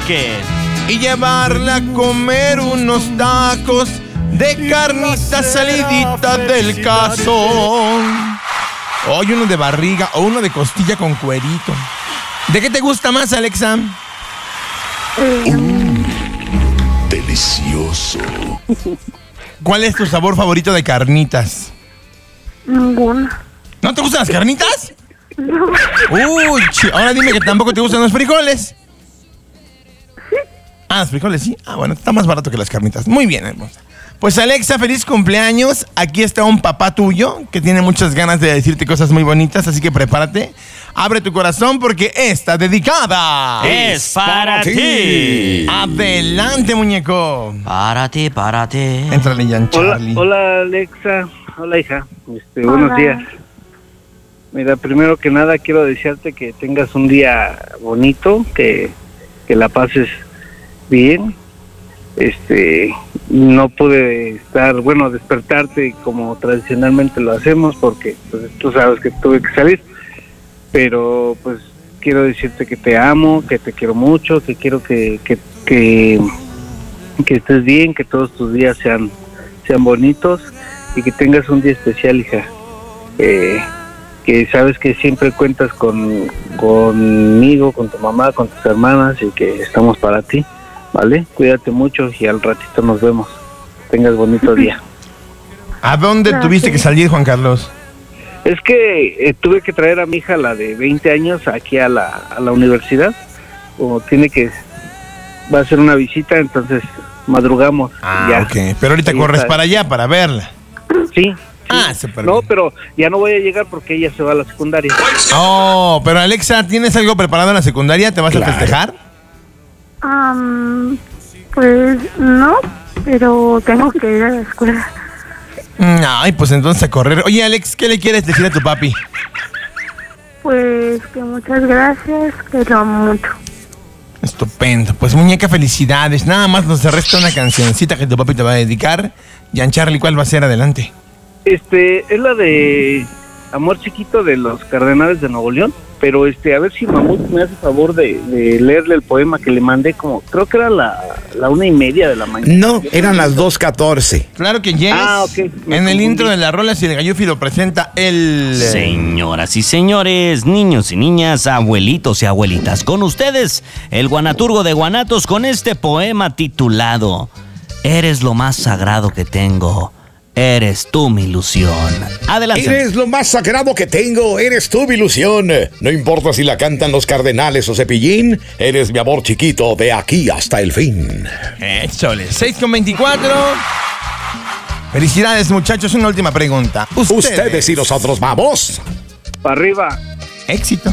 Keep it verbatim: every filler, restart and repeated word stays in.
Vázquez. Y llevarla a comer unos tacos de carnita salidita del cazón. Hoy uno de barriga o uno de costilla con cuerito. ¿De qué te gusta más, Alexa? Mm, delicioso. ¿Cuál es tu sabor favorito de carnitas? Ninguna. ¿No te gustan las carnitas? No. Uy, ch- ahora dime que tampoco te gustan los frijoles. Sí. Ah, los frijoles sí. Ah, bueno, está más barato que las carnitas. Muy bien, hermosa. Pues Alexa, feliz cumpleaños. Aquí está un papá tuyo que tiene muchas ganas de decirte cosas muy bonitas, así que prepárate. Abre tu corazón porque está dedicada. Es para ti. Adelante, muñeco. Para ti, para ti. Éntrale, Jan Hola, Charlie. hola Alexa, hola hija, este, buenos días. Mira, primero que nada quiero desearte que tengas un día bonito, que, que la pases bien. Este, no pude estar, bueno, despertarte como tradicionalmente lo hacemos porque pues, tú sabes que tuve que salir, pero pues quiero decirte que te amo, que te quiero mucho, que quiero que que, que, que estés bien, que todos tus días sean sean bonitos y que tengas un día especial, hija. Eh, que sabes que siempre cuentas con conmigo, con tu mamá, con tus hermanas y que estamos para ti, ¿vale? Cuídate mucho y al ratito nos vemos. Tengas bonito día. ¿A dónde Gracias. tuviste que salir, Juan Carlos? Es que eh, tuve que traer a mi hija, la de veinte años, aquí a la, a la universidad. Como tiene que, va a hacer una visita, entonces madrugamos. Ah, ya. ok. Pero ahorita Sí, corres está- para allá para verla. Sí. sí. Ah, súper No, bien. pero ya no voy a llegar porque ella se va a la secundaria. Oh, pero Alexa, ¿tienes algo preparado en la secundaria? ¿Te vas Claro. a festejar? Um, pues no, pero tengo que ir a la escuela. Mm, Ay, pues entonces a correr. Oye, Alex, ¿qué le quieres decir a tu papi? Pues que muchas gracias, que lo amo mucho. Estupendo. Pues muñeca, felicidades. Nada más nos resta una cancioncita que tu papi te va a dedicar. Jan Charlie, ¿cuál va a ser? Adelante. Este, es la de Amor Chiquito de los Cardenales de Nuevo León, pero este, a ver si Mamut me hace favor de, de leerle el poema que le mandé, como, creo que era la, la una y media de la mañana. No, eran las dos catorce. Claro que yes. Ah, ok. Me En el confundí. intro de la rola, si el Gallufi lo presenta el... Señoras y señores, niños y niñas, abuelitos y abuelitas, con ustedes, el guanaturgo de Guanatos con este poema titulado Eres lo más sagrado que tengo, eres tú mi ilusión. Adelante. Eres lo más sagrado que tengo, eres tú mi ilusión. No importa si la cantan los Cardenales o Cepillín, eres mi amor chiquito de aquí hasta el fin. Échole. seis con veinticuatro. Felicidades, muchachos. Una última pregunta. Ustedes y nosotros vamos. Para arriba. Éxito.